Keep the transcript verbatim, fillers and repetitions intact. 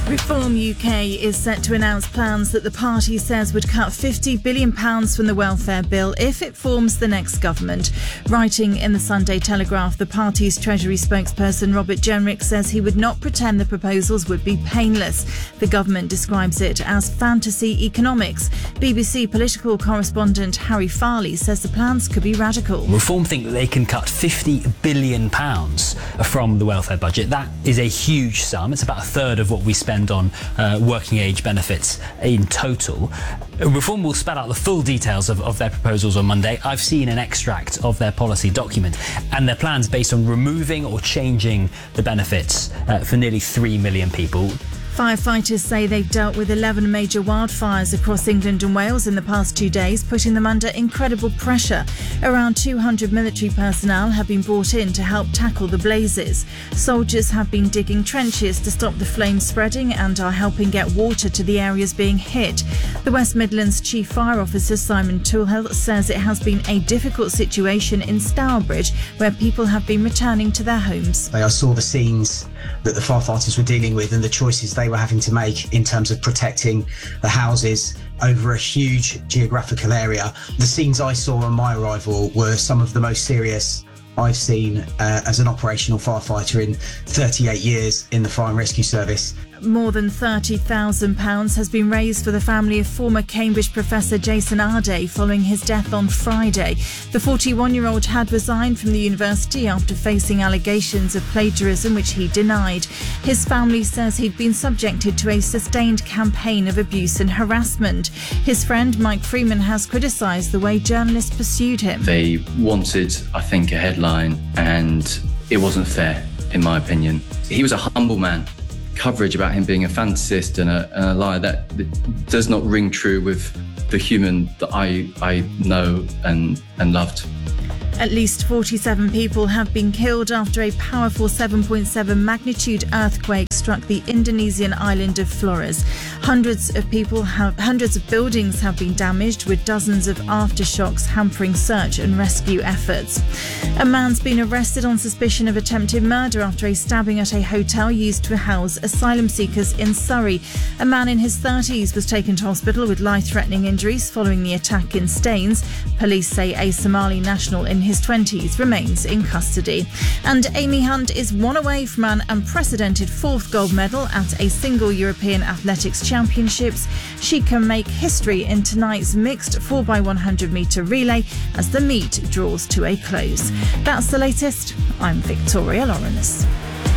Reform U K is set to announce plans that the party says would cut fifty billion pounds from the welfare bill if it forms the next government. Writing in the Sunday Telegraph, the party's Treasury spokesperson Robert Jenrick says he would not pretend the proposals would be painless. The government describes it as fantasy economics. B B C political correspondent Harry Farley says the plans could be radical. Reform think that they can cut fifty billion pounds from the welfare budget. That is a huge sum. It's about a third of what we spend on uh, working age benefits in total. Reform will spell out the full details of, of their proposals on Monday. I've seen an extract of their policy document and their plans based on removing or changing the benefits uh, for nearly three million people. Firefighters say they've dealt with eleven major wildfires across England and Wales in the past two days, putting them under incredible pressure. Around two hundred military personnel have been brought in to help tackle the blazes. Soldiers have been digging trenches to stop the flames spreading and are helping get water to the areas being hit. The West Midlands Chief Fire Officer Simon Toolhill says it has been a difficult situation in Stourbridge, where people have been returning to their homes. I saw the scenes that the firefighters were dealing with and the choices they were having to make in terms of protecting the houses over a huge geographical area. The scenes I saw on my arrival were some of the most serious I've seen uh, as an operational firefighter in thirty-eight years in the Fire and Rescue Service. More than thirty thousand pounds has been raised for the family of former Cambridge professor Jason Arday following his death on Friday. The forty-one-year-old had resigned from the university after facing allegations of plagiarism, which he denied. His family says he'd been subjected to a sustained campaign of abuse and harassment. His friend Mike Freeman has criticised the way journalists pursued him. They wanted, I think, a headline, and it wasn't fair, in my opinion. He was a humble man. Coverage about him being a fantasist and a, and a liar, that, that does not ring true with the human that I, I know and, and loved. At least forty-seven people have been killed after a powerful seven point seven magnitude earthquake struck the Indonesian island of Flores. Hundreds of people have, hundreds of buildings have been damaged, with dozens of aftershocks hampering search and rescue efforts. A man's been arrested on suspicion of attempted murder after a stabbing at a hotel used to house asylum seekers in Surrey. A man in his thirties was taken to hospital with life-threatening injuries following the attack in Staines. Police say a Somali national in his twenties remains in custody. And Amy Hunt is one away from an unprecedented fourth gold medal at a single European Athletics Championships. She can make history in tonight's mixed four by one hundred metre relay as the meet draws to a close. That's the latest. I'm Victoria Lawrence.